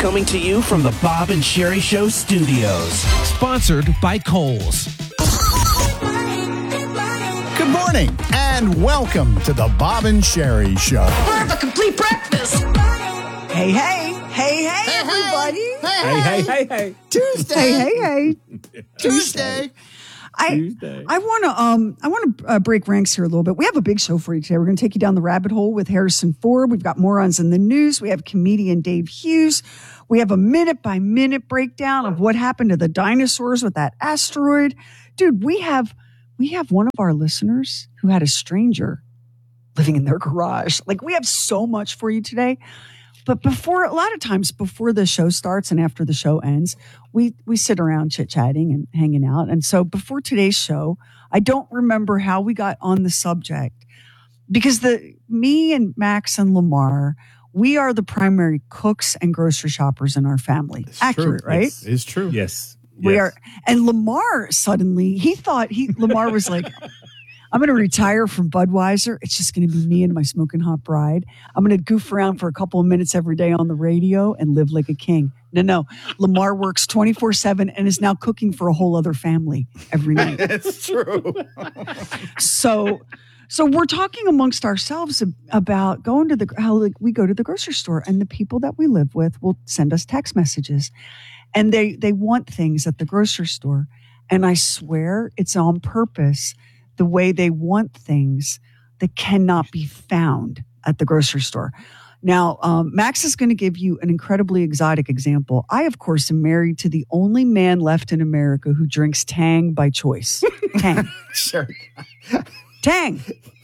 coming to you from the Bob and Sherry Show studios. Sponsored by Kohl's. Good morning and welcome to the Bob and Sherry Show. We're the complete breakfast. Hey, everybody. Hey. Tuesday. Hey. Tuesday. I want to break ranks here a little bit. We have a big show for you today. We're going to take you down the rabbit hole with Harrison Ford. We've got morons in the news. We have comedian Dave Hughes. We have a minute-by-minute breakdown of what happened to the dinosaurs with that asteroid. Dude, we have one of our listeners who had a stranger living in their garage. Like, we have so much for you today. But a lot of times before the show starts and after the show ends, we sit around chit-chatting and hanging out. And so before today's show, I don't remember how we got on the subject because me and Max and Lamar, we are the primary cooks and grocery shoppers in our family. It's accurate, true. right? It's true. Yes. We are. And Lamar suddenly, Lamar was like, I'm going to retire from Budweiser. It's just going to be me and my smoking hot bride. I'm going to goof around for a couple of minutes every day on the radio and live like a king. No. Lamar works 24/7 and is now cooking for a whole other family every night. It's true. So we're talking amongst ourselves about going to we go to the grocery store, and the people that we live with will send us text messages, and they want things at the grocery store. And I swear it's on purpose. The way they want things that cannot be found at the grocery store. Now, Max is going to give you an incredibly exotic example. I, of course, am married to the only man left in America who drinks Tang by choice. Tang. Sure. Tang.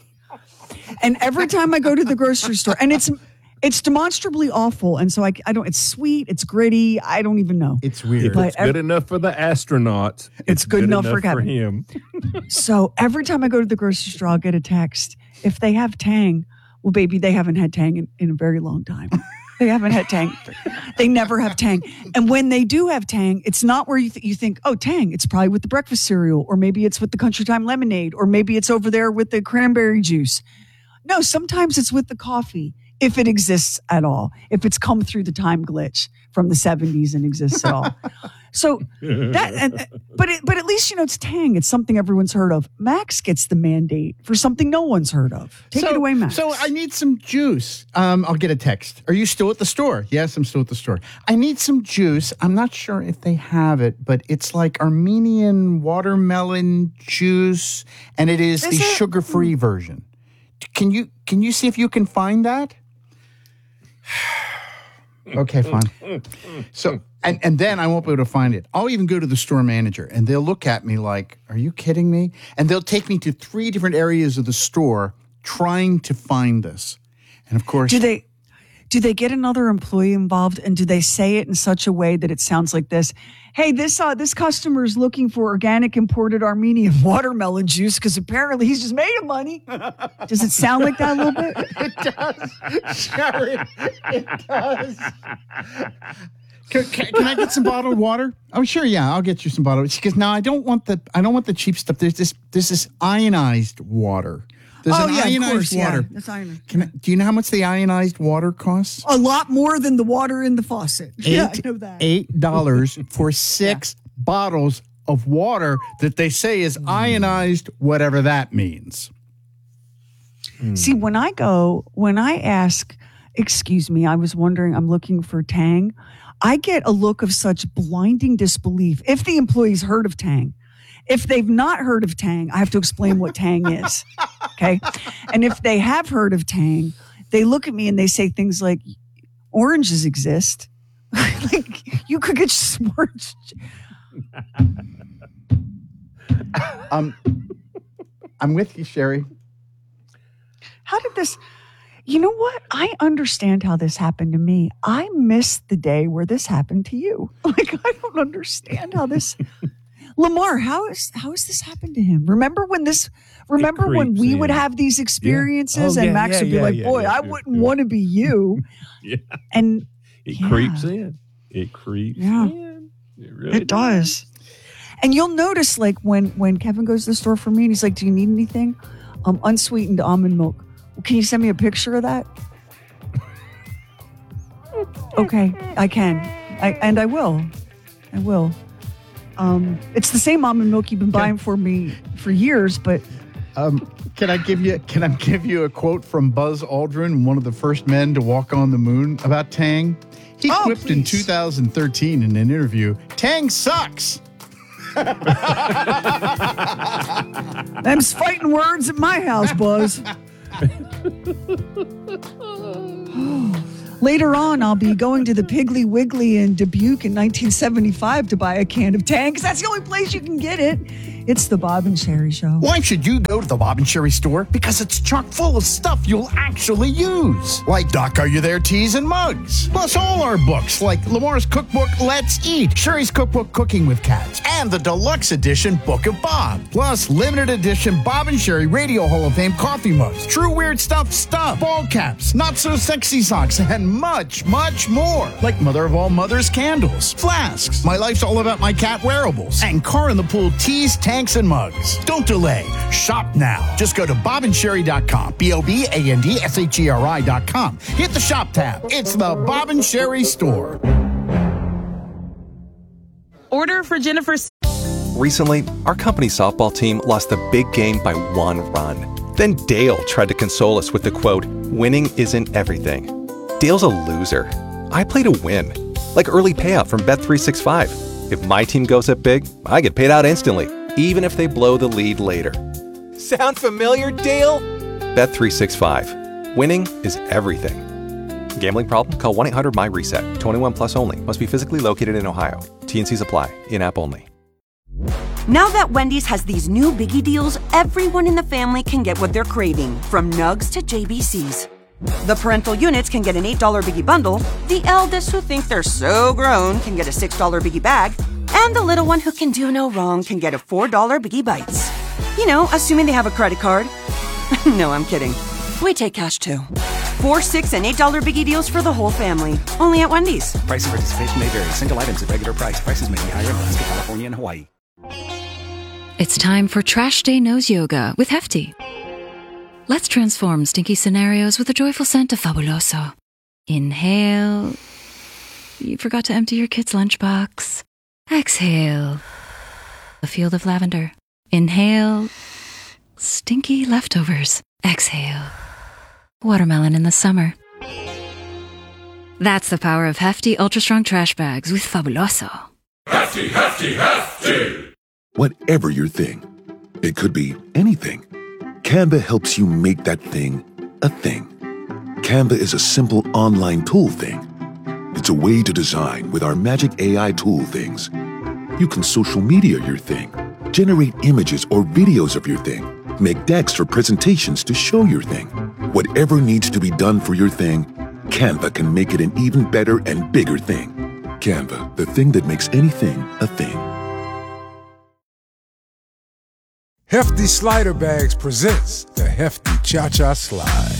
And every time I go to the grocery store, and it's demonstrably awful. And so I don't, it's sweet, it's gritty. I don't even know. It's weird. If it's good enough for the astronaut, it's good enough for him. So every time I go to the grocery store, I'll get a text. If they have Tang, well, baby, they haven't had Tang in a very long time. They haven't had Tang. They never have Tang. And when they do have Tang, it's not where you think, oh, Tang, it's probably with the breakfast cereal, or maybe it's with the Country Time lemonade, or maybe it's over there with the cranberry juice. No, sometimes it's with the coffee. If it exists at all, if it's come through the time glitch from the 70s and exists at all. So but at least, it's Tang. It's something everyone's heard of. Max gets the mandate for something no one's heard of. Take it away, Max. So I need some juice. I'll get a text. Are you still at the store? Yes, I'm still at the store. I need some juice. I'm not sure if they have it, but it's like Armenian watermelon juice, and it is the sugar-free version. Can you see if you can find that? Okay, fine. So, and then I won't be able to find it. I'll even go to the store manager, and they'll look at me like, are you kidding me? And they'll take me to 3 different areas of the store trying to find this. And of course... Do they get another employee involved, and do they say it in such a way that it sounds like this? Hey, this customer is looking for organic imported Armenian watermelon juice because apparently he's just made of money. Does it sound like that a little bit? It does. Sherry, it does. Can I get some bottled water? Oh, sure, yeah, I'll get you some bottled. She goes, no, I don't want the cheap stuff. There's this ionized water. There's ionized water. Yeah, that's ionized. Do you know how much the ionized water costs? A lot more than the water in the faucet. Yeah, I know that. $8 for 6 bottles of water that they say is ionized, whatever that means. See, when I ask, excuse me, I was wondering, I'm looking for Tang, I get a look of such blinding disbelief. If the employee's heard of Tang, if they've not heard of Tang, I have to explain what Tang is. Okay. And if they have heard of Tang, they look at me and they say things like, oranges exist. Like, you could get some orange. I'm with you, Sherry. How did this... You know what? I understand how this happened to me. I missed the day where this happened to you. Like, I don't understand how this... Lamar, how is this happened to him? Remember when we would have these experiences and Max would be like, boy, I wouldn't want to be you. Yeah. And it creeps in. It creeps in. It really does. And you'll notice, like, when Kevin goes to the store for me and he's like, do you need anything? Unsweetened almond milk. Well, can you send me a picture of that? Okay, I can. I will. I will. It's the same almond milk you've been buying for me for years, but Can I give you a quote from Buzz Aldrin, one of the first men to walk on the moon, about Tang? He quipped in 2013 in an interview, "Tang sucks." them's fighting words at my house, Buzz. Later on, I'll be going to the Piggly Wiggly in Dubuque in 1975 to buy a can of Tang, because that's the only place you can get it. It's the Bob and Sherry Show. Why should you go to the Bob and Sherry store? Because it's chock full of stuff you'll actually use. Like Doc Are You There teas and mugs. Plus all our books like Lamar's cookbook, Let's Eat, Sherry's cookbook, Cooking with Cats, and the deluxe edition Book of Bob. Plus limited edition Bob and Sherry Radio Hall of Fame coffee mugs, True Weird Stuff, ball caps, Not So Sexy socks, and much, much more. Like Mother of All Mothers candles, flasks, My Life's All About My Cat wearables, and Car in the Pool teas, tanks, and mugs. Don't delay. Shop now. Just go to bobandsherry.com. BOBANDSHERI.com. Hit the shop tab. It's the Bob and Sherry store. Order for Jennifer. Recently, our company softball team lost the big game by 1 run. Then Dale tried to console us with the quote, "Winning isn't everything." Dale's a loser. I play to win. Like early payout from Bet365. If my team goes up big, I get paid out instantly, even if they blow the lead later. Sound familiar, Dale? Bet365. Winning is everything. Gambling problem? Call 1-800-MY-RESET. 21 plus only. Must be physically located in Ohio. T&Cs apply. In-app only. Now that Wendy's has these new biggie deals, everyone in the family can get what they're craving, from nugs to JBCs. The parental units can get an $8 biggie bundle, the eldest who think they're so grown can get a $6 biggie bag, and the little one who can do no wrong can get a $4 biggie bites. You know, assuming they have a credit card. No, I'm kidding. We take cash too. 4, 6, and $8 biggie deals for the whole family. Only at Wendy's. Price and participation may vary. Single items at regular price. Prices may be higher in Alaska, California, and Hawaii. It's time for Trash Day Nose Yoga with Hefty. Let's transform stinky scenarios with a joyful scent of Fabuloso. Inhale. You forgot to empty your kid's lunchbox. Exhale. A field of lavender. Inhale. Stinky leftovers. Exhale. Watermelon in the summer. That's the power of Hefty Ultra Strong Trash Bags with Fabuloso. Hefty, hefty, hefty! Whatever your thing, it could be anything. Canva helps you make that thing a thing. Canva is a simple online tool thing. It's a way to design with our magic AI tool things. You can social media your thing, generate images or videos of your thing, make decks or presentations to show your thing. Whatever needs to be done for your thing, Canva can make it an even better and bigger thing. Canva, the thing that makes anything a thing. Hefty Slider Bags presents the Hefty Cha-Cha Slide.